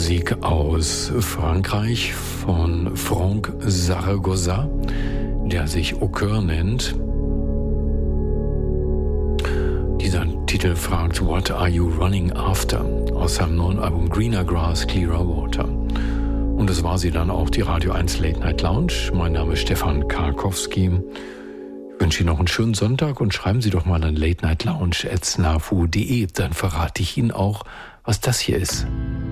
Musik aus Frankreich von Franck Zaragoza, der sich Au Cœur nennt. Dieser Titel fragt What are you running after? Aus seinem neuen Album Greener Grass, Clearer Water. Und das war sie dann auch, die Radio 1 Late Night Lounge. Mein Name ist Stefan Karkowski. Ich wünsche Ihnen noch einen schönen Sonntag und schreiben Sie doch mal an latenightlounge@snafu.de. Dann verrate ich Ihnen auch, was das hier ist.